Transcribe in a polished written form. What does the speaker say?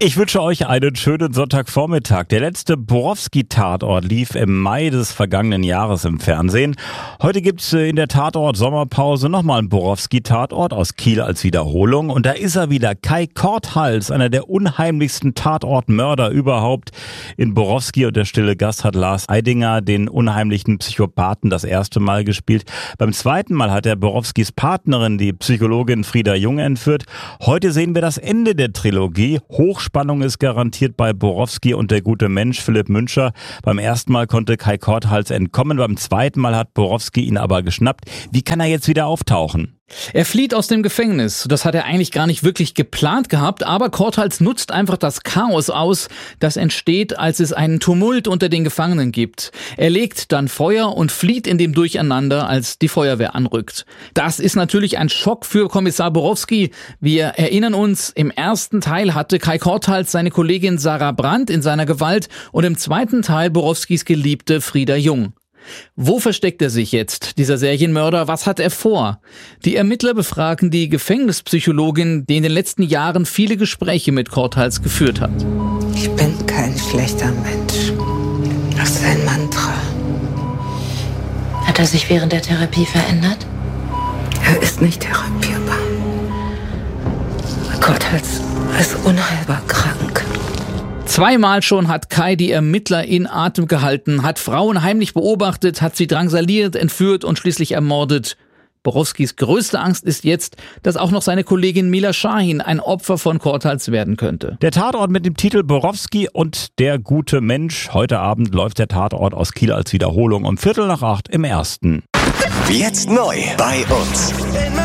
Ich wünsche euch einen schönen Sonntagvormittag. Der letzte Borowski-Tatort lief im Mai des vergangenen Jahres im Fernsehen. Heute gibt's in der Tatort-Sommerpause nochmal einen Borowski-Tatort aus Kiel als Wiederholung. Und da ist er wieder, Kai Korthals, einer der unheimlichsten Tatortmörder überhaupt. In Borowski und der stille Gast hat Lars Eidinger den unheimlichen Psychopathen das erste Mal gespielt. Beim zweiten Mal hat er Borowskis Partnerin, die Psychologin Frieda Jung, entführt. Heute sehen wir das Ende der Trilogie. Hochspannung ist garantiert bei Borowski und der gute Mensch Philipp Müncher. Beim ersten Mal konnte Kai Korthals entkommen, beim zweiten Mal hat Borowski ihn aber geschnappt. Wie kann er jetzt wieder auftauchen? Er flieht aus dem Gefängnis. Das hat er eigentlich gar nicht wirklich geplant gehabt, aber Korthals nutzt einfach das Chaos aus, das entsteht, als es einen Tumult unter den Gefangenen gibt. Er legt dann Feuer und flieht in dem Durcheinander, als die Feuerwehr anrückt. Das ist natürlich ein Schock für Kommissar Borowski. Wir erinnern uns, im ersten Teil hatte Kai Korthals seine Kollegin Sarah Brandt in seiner Gewalt und im zweiten Teil Borowskis Geliebte Frieda Jung. Wo versteckt er sich jetzt, dieser Serienmörder? Was hat er vor? Die Ermittler befragen die Gefängnispsychologin, die in den letzten Jahren viele Gespräche mit Korthals geführt hat. Ich bin kein schlechter Mensch. Das ist ein Mantra. Hat er sich während der Therapie verändert? Er ist nicht therapierbar. Korthals ist unheilbar krank. Zweimal schon hat Kai die Ermittler in Atem gehalten, hat Frauen heimlich beobachtet, hat sie drangsaliert, entführt und schließlich ermordet. Borowskis größte Angst ist jetzt, dass auch noch seine Kollegin Mila Shahin ein Opfer von Korthals werden könnte. Der Tatort mit dem Titel Borowski und der gute Mensch. Heute Abend läuft der Tatort aus Kiel als Wiederholung um 7:45 im Ersten. Jetzt neu bei uns.